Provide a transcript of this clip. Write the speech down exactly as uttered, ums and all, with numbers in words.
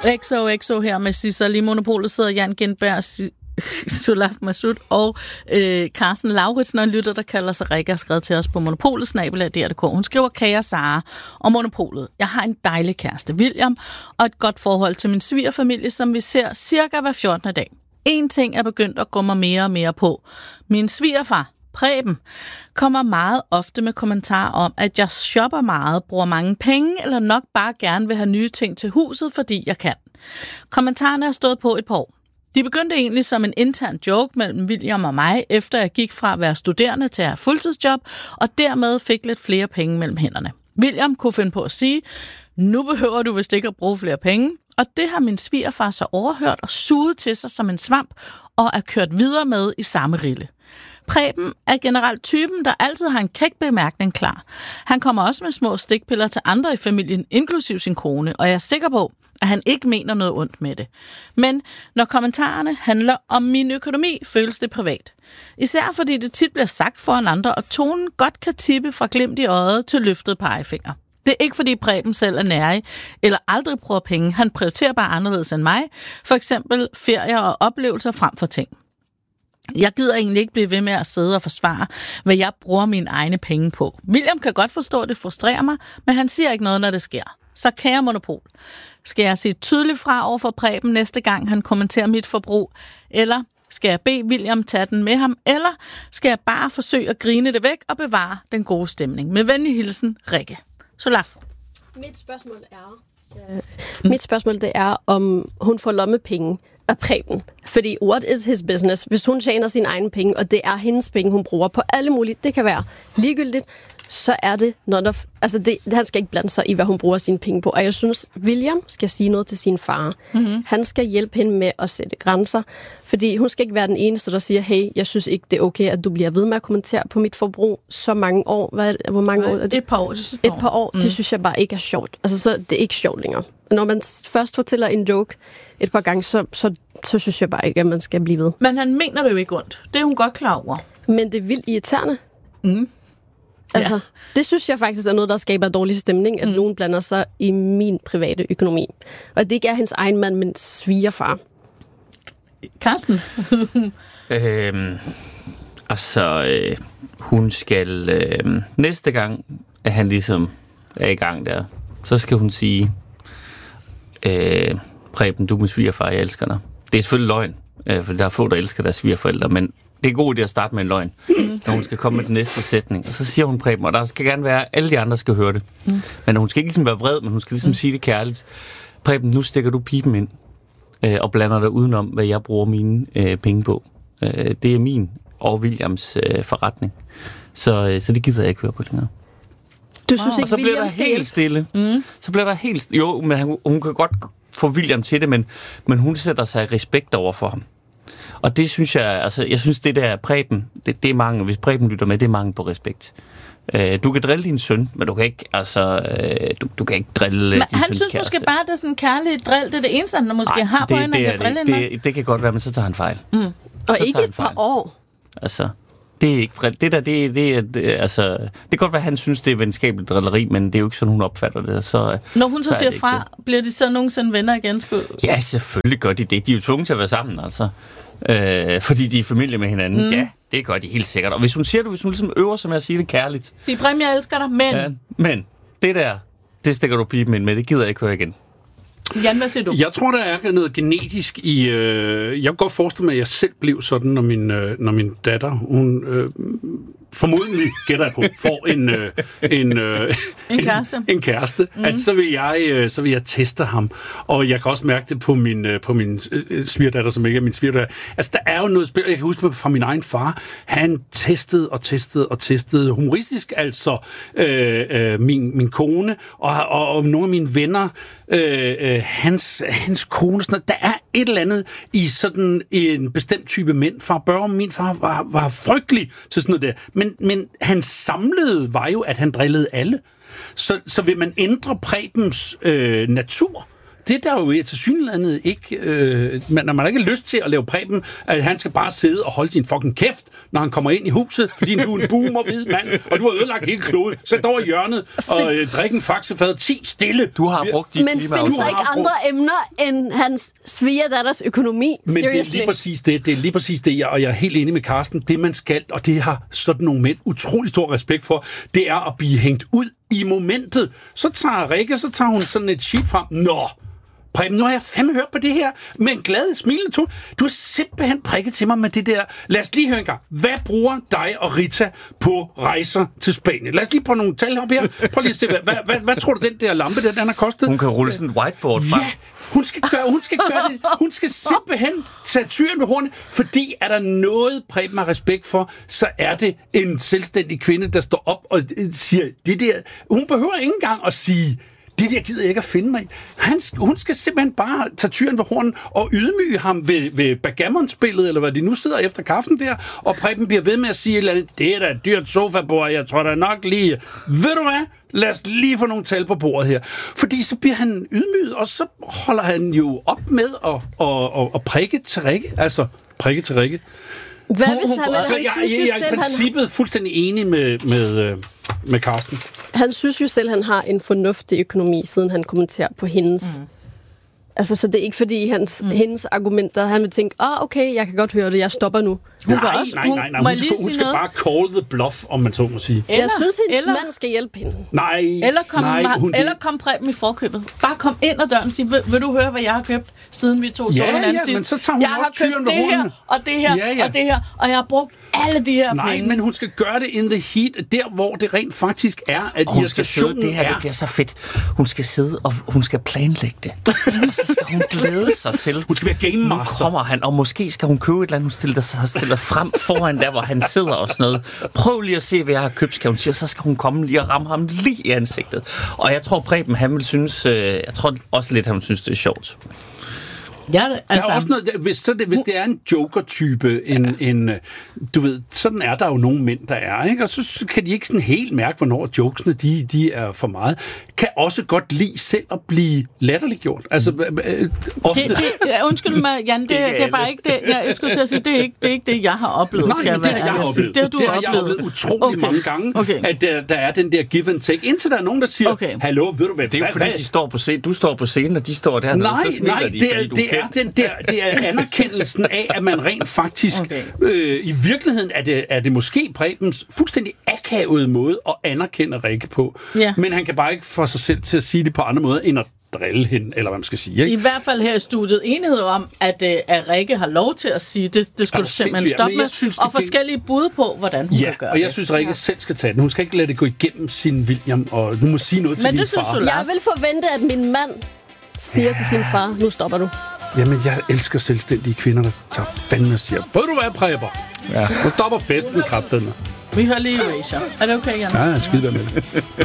X O X O her med Sissel. Lige Monopolet sidder Jan Gindberg, Sulaf Masud og øh, Carsten Lauritsen, og en lytter, der kalder sig Rikke, har skrevet til os på Monopolet, snabel-a D R punktum d k. Hun skriver: Kære Sara og Monopolet. Jeg har en dejlig kæreste, William, og et godt forhold til min svigerfamilie, som vi ser cirka hver fjortende dag. En ting er begyndt at gå mig mere og mere på. Min svigerfar, Preben, kommer meget ofte med kommentarer om, at jeg shopper meget, bruger mange penge, eller nok bare gerne vil have nye ting til huset, fordi jeg kan. Kommentarerne er stået på et par år. De begyndte egentlig som en intern joke mellem William og mig, efter jeg gik fra at være studerende til at have fuldtidsjob, og dermed fik lidt flere penge mellem hænderne. William kunne finde på at sige: nu behøver du vist ikke at bruge flere penge, og det har min svigerfar så overhørt og suget til sig som en svamp, og er kørt videre med i samme rille. Preben er generelt typen, der altid har en kæk bemærkning klar. Han kommer også med små stikpiller til andre i familien, inklusiv sin kone, og jeg er sikker på, at han ikke mener noget ondt med det. Men når kommentarerne handler om min økonomi, føles det privat. Især fordi det tit bliver sagt foran andre, og tonen godt kan tippe fra glimt i øjet til løftet pegefinger. Det er ikke fordi Preben selv er nærig, eller aldrig bruger penge. Han prioriterer bare anderledes end mig. For eksempel ferier og oplevelser frem for ting. Jeg gider egentlig ikke blive ved med at sidde og forsvare, hvad jeg bruger mine egne penge på. William kan godt forstå, at det frustrerer mig, men han siger ikke noget, når det sker. Så kære Monopol, skal jeg sige tydeligt fra over for Preben næste gang, han kommenterer mit forbrug? Eller skal jeg bede William tage den med ham? Eller skal jeg bare forsøge at grine det væk og bevare den gode stemning? Med venlig hilsen, Rikke. Solaf. Mit spørgsmål er, øh, mit spørgsmål det er, om hun får lommepenge af Preben. Fordi what is his business? Hvis hun tjener sine egne penge, og det er hendes penge, hun bruger på alle mulige, det kan være ligegyldigt, så er det not of, altså det, han skal ikke blande sig i, hvad hun bruger sine penge på. Og jeg synes, William skal sige noget til sin far. Mm-hmm. Han skal hjælpe hende med at sætte grænser, fordi hun skal ikke være den eneste, der siger, hey, jeg synes ikke, det er okay, at du bliver ved med at kommentere på mit forbrug så mange år. Hvad, hvor mange år er det? Et par år. Det et par år, mm. det synes jeg bare ikke er sjovt. Altså, så det er ikke sjovt længere. Når man først fortæller en joke et par gange, så, så, så synes jeg bare ikke, at man skal blive ved. Men han mener det jo ikke ondt. Det er hun godt klar over. Men det er vildt irriterende. Mm. Altså, ja. Det synes jeg faktisk er noget, der skaber dårlig stemning, at mm. nogen blander sig i min private økonomi. Og det ikke er hans egen mand, men svigerfar. Carsten? øhm, altså, øh, hun skal... Øh, næste gang, at han ligesom er i gang der, så skal hun sige, øh, Preben, du er min svigerfar, jeg elsker dig. Det er selvfølgelig løgn, øh, for der er få, der elsker deres svigerforældre, men det er god idé at starte med en løgn, mm. når hun skal komme med den næste sætning. Og så siger hun Preben, og der skal gerne være, alle de andre skal høre det. Mm. Men hun skal ikke ligesom være vred, men hun skal ligesom mm. sige det kærligt. Preben, nu stikker du pipen ind øh, og blander dig udenom, hvad jeg bruger mine øh, penge på. Øh, det er min og Williams øh, forretning. Så, øh, så det gider jeg ikke høre på længere. Du synes ikke, og så bliver der helt stille. Mm. Så bliver der helt stille. Jo, men hun, hun kan godt få William til det, men, men hun sætter sig i respekt over for ham. Og det synes jeg, altså, jeg synes, det der Preben, det, det er mange, hvis Preben lytter med, det er mange på respekt. Øh, du kan drille din søn, men du kan ikke, altså, øh, du, du kan ikke drille men din søns han synes kæreste. Måske bare, det er sådan en kærlig drill, det er det eneste, han måske Ej, har på hende, han kan drille det, det, det kan godt være, men så tager han fejl. Mm. Og så ikke et par år. Altså, det er ikke drill. Det der, det, det er, det, altså, det kan godt være, at han synes, det er venskabeligt drilleri, men det er jo ikke sådan, hun opfatter det. Så, når hun så, så siger fra, det. bliver de så nogensinde venner igen? Skulle... Ja, selvfølgelig gør de det. De er jo tvunget til at være sammen, altså. Øh, fordi de er familie med hinanden. Mm. Ja, det gør de helt sikkert. Og hvis hun siger det, hvis hun ligesom øver sig med at sige det kærligt. Sig, Preben, jeg elsker dig, men... Ja, men det der, det stikker du pipen ind med, det gider jeg ikke høre igen. Jan, hvad siger du? Jeg tror, der er noget genetisk i... Øh, jeg kan godt forestille mig, at jeg selv blev sådan, når min, øh, når min datter, hun... Øh, formodentlig, gætter jeg på, får en øh, en, øh, en kæreste, en, en kæreste mm. at så vil jeg øh, så vil jeg teste ham, og jeg kan også mærke det på min øh, på min øh, svigerdatter, som ikke er min svigerdatter. Altså der er jo noget spil, jeg kan huske fra min egen far, han testede og testede og testede humoristisk, altså øh, øh, min min kone og, og, og nogle af mine venner, øh, øh, hans hans kone, sådan noget. Der er et eller andet i sådan en bestemt type mænd. Far Børge, min far var var frygtelig til sådan noget der. Men, men hans samlede var jo, at han drillede alle. Så, så vil man ændre Prebens øh, natur, det der jo til synlandet ikke... Øh, man, når man ikke har lyst til at lave Preben, at han skal bare sidde og holde sin fucking kæft, når han kommer ind i huset, fordi du er en boomer hvid mand, og du har ødelagt hele kloden. Sæt over i hjørnet og øh, drik en faxefad. Ti stille. Du har brugt dit Men findes der ikke andre emner end hans svigerdatters økonomi? Men Seriously. det er lige præcis det. Det er lige præcis det, jeg, og jeg er helt enig med Karsten. Det, man skal, og det har sådan nogle mænd utrolig stor respekt for, det er at blive hængt ud i momentet. Så tager Rikke, så tager hun sådan et sheet frem. Nå, Preben, nu har jeg fandme hørt på det her med en glad, smilende tone. Du har simpelthen prikket til mig med det der. Lad os lige høre en gang. Hvad bruger dig og Rita på rejser til Spanien? Lad os lige prøve nogle tal op her. Prøv lige at se, hvad, hvad, hvad, hvad tror du, den der lampe, der, den har kostet? Hun kan rulle sådan en whiteboard frem. Ja, hun skal gøre, hun skal gøre det. Hun skal simpelthen tage tyren ved hornet, fordi er der noget, Preben har respekt for, så er det en selvstændig kvinde, der står op og siger, det der. Hun behøver ikke engang at sige, det der gider jeg ikke at finde mig i. Han, hun skal simpelthen bare tage tyren ved hornen og ydmyge ham ved, ved backgammon-spillet, eller hvad de nu sidder efter kaffen der, og Preben bliver ved med at sige et eller andet, det er da et dyrt sofabord, jeg tror da nok lige, ved du hvad? Lad os lige få nogle tal på bordet her. Fordi så bliver han ydmyget, og så holder han jo op med at, at, at, at prikke til Rikke. Altså, prikke til Rikke. Hvad hvis han, altså, han jeg, synes jeg, jo jeg er i selv, princippet han, fuldstændig enig med, med, med Karsten. han synes jo selv, han har en fornuftig økonomi, siden han kommenterer på hendes. Mm. Altså, så det er ikke fordi hans, mm. hendes argumenter, han vil tænke, ah, okay, jeg kan godt høre det, jeg stopper nu. Hun nej, også, nej, nej, nej, nej. Hun, hun, hun skal noget? bare call the bluff, om man så må sige. Eller, jeg synes, hendes eller, mand skal hjælpe hende. Nej, eller kom, nej. Hun, eller kom Preben i forkøbet. Bare kom ind ad døren og sig, vil, vil du høre, hvad jeg har købt, siden vi to så ja, hinanden ja, sidst? Men så tager hun jeg også har købt det her, og det her, ja, ja. og det her, og jeg har brugt alle de her nej, penge. Men hun skal gøre det in the heat, der hvor det rent faktisk er, at hun skal sidde, det her er. Det bliver så fedt. Hun skal sidde, og hun skal planlægge det. Og så skal hun glæde sig til. Hun skal være game master. Nu kommer han, og måske skal hun købe et eller andet, hun stiller sig stiller frem foran der, hvor han sidder og sådan noget. Prøv lige at se, hvad jeg har købt, skal hun sige, og så skal hun komme lige og ramme ham lige i ansigtet. Og jeg tror, Preben, han vil synes, øh, jeg tror også lidt, han vil synes, det er sjovt. Ja, det, altså, der er også noget, hvis, så det, hvis det er en joker-type, en, en, du ved, sådan er der jo nogle mænd, der er, ikke? Og så kan de ikke sådan helt mærke, hvornår jokesene, de, de er for meget. Kan også godt lide selv at blive latterliggjort. Altså, øh, ofte... Det, det, undskyld mig, Jan, det, det, det er bare ikke det, jeg skulle til at sige, det er ikke det, er ikke det jeg har oplevet. Nej, skal men det har jeg oplevet. Det har du det har oplevet. jeg oplevet utrolig okay. mange gange, okay. at der, der er den der give and take. Indtil der er nogen, der siger, okay. hallo, ved du hvad? Det er jo fordi, de står på scenen, du står på scenen, og de står dernede, nej, så smiler nej, de, det er, fordi du det er den der, det er anerkendelsen af, at man rent faktisk, okay. øh, i virkeligheden er det, er det måske Prebens fuldstændig akavede måde at anerkende Rikke på. Ja. Men han kan bare ikke få sig selv til at sige det på andre måder, end at drille hende, eller hvad man skal sige. Ikke? I hvert fald her i studiet enighed om, at, at Rikke har lov til at sige, det, det skal du simpelthen stoppe med, synes, og forskellige bud på, hvordan hun ja, kan gøre og jeg det. synes, Rikke ja. selv skal tage den. Hun skal ikke lade det gå igennem sin William, og nu må sige noget til Men din det far. Synes du, jeg vil forvente, at min mand siger ja. til sin far, nu stopper du. Jamen, jeg elsker selvstændige kvinder, der tager fandme og siger, ved du hvad, Preben? Ja. Nu stopper festen, kraftedeme. Vi hører lige Erasure. Er det okay, Jan? Ja, skide med det.